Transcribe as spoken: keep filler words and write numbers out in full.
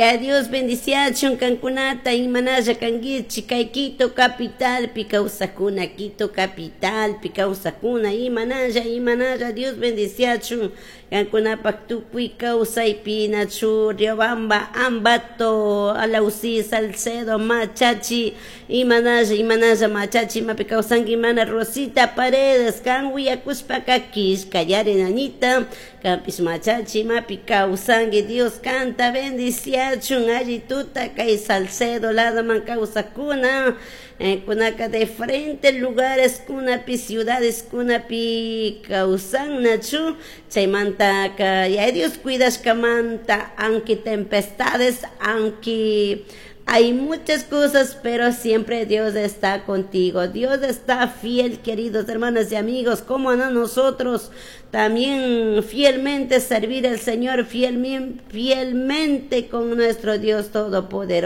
Ya Dios bendiciachun cankunata imanalla kanguichi kay Quito capital picausakuna Quito capital picausakuna imanalla imanalla Dios bendiciachun cankunapak tukuy kawsaypi nachu Riobamba Ambato Alausi Salcedo Machachi imanalla imanalla Machachi mapi kawsanki mana Rosita Paredes kan wiyakushpaka kishkallarin Anita Campis Machachi mapi kawsanki Dios canta bendiciachun allituta kay Salcedo ladaman kawsakuna eh, kunaka de frente lugares kunapi ciudades kunapi kawsan nachu chaymanta ka ya Dios cuidashkamanta aunque tempestades aunque hay muchas cosas, pero siempre Dios está contigo. Dios está fiel, queridos hermanos y amigos, como no nosotros también fielmente servir al Señor, fielmente, fielmente con nuestro Dios Todopoderoso.